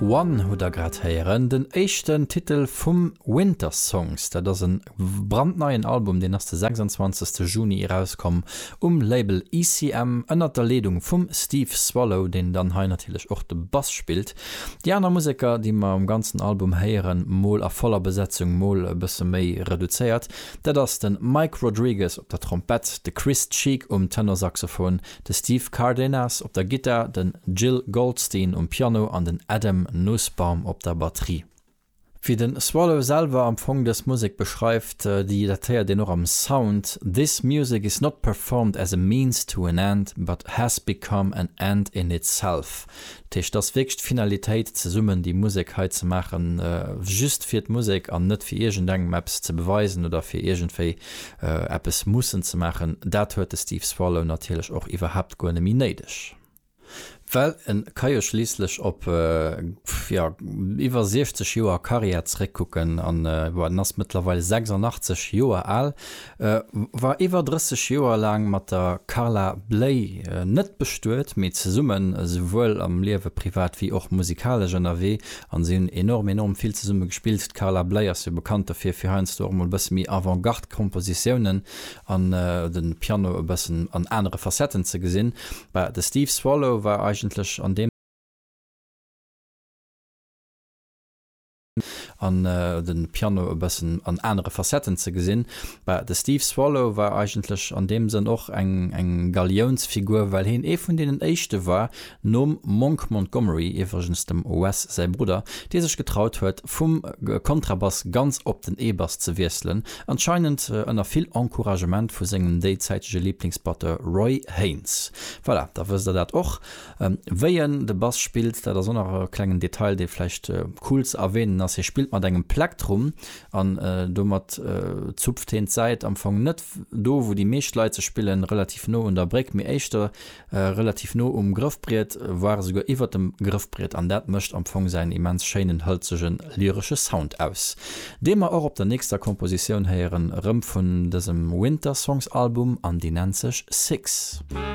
One oder grad heieren den echten Titel vum Winter Songs, dat das ein brandneuen Album, den erste 26. Juni herauskom Label ECM ënner der Ledung vum Steve Swallow, den dann ha natürlich auch de Bass spielt. Die anderen Musiker, die man am ganzen Album heieren, moll a voller Besetzung moll bisse méi reduziert, dat das den Mike Rodriguez op der Trompet, de Chris Cheek Tenorsaxophon, de Steve Cardenas op der Gitarre, den Jill Goldstein Piano an den Adam Nussbaum op der Batterie. Wie den Swallow selber am Fong des Musik beschreibt, die Datei den noch am Sound: "This music is not performed as a means to an end, but has become an end in itself." Tisch das wirklich Finalität zu summen, die Musik halt zu machen, just für die Musik an nicht für irgendeine Maps zu beweisen oder für irgendwie etwas müssen zu machen. Das hört Steve Swallow natürlich auch überhaupt gar nicht neidisch. Well en kann jo schliesslich op iwwer 60 Joer Karriere zurückgucken an war nass mittlerweile 86 Joer all, war iwwer 30 Joer lang mat der Carla Bley net bestuert mit ze summen, sowohl am Lewe privat wie auch musikalisch NRW, an sie enorm viel ze summe gespielt. Carla Bley as bekannt dafür für Heinstorm und bis mi Avantgarde-Kompositionen an den Piano bessen an andere Facetten ze gesinn. Bei der Steve Swallow war eigentlich an dem an den Piano bessen an andere Facetten ze gesinn. Bei der Steve Swallow war eigentlich an dem Sinn auch eng Galionsfigur, weil hin von denen echte war nom Monk Montgomery, evergens dem OS sein Bruder, der sich getraut huet vum Kontrabass ganz op den E-Bass zu wirselen, anscheinend ënner viel Encouragement vu segem deizeitige Lieblingsbatter Roy Haynes. Voilà, da wirst er dat och weien de Bass spielt, da so noch kleinen Detail, der vielleicht cool zu erwähnen, dass er spielt man engem Plektrum an du mat zupft hin Zeit am Anfang net do, wo die Meeschleize spielen relativ no und der Breck mir echtter relativ no Griffbrett, war sogar iwwer dem Griffbrett, an dat mcht am Anfang sein immens scheinen hölzegen lyrische Sound aus. Dem auch op der nächster Komposition heieren Rëm von diesem Winter Songs Album an die nennt sich Six.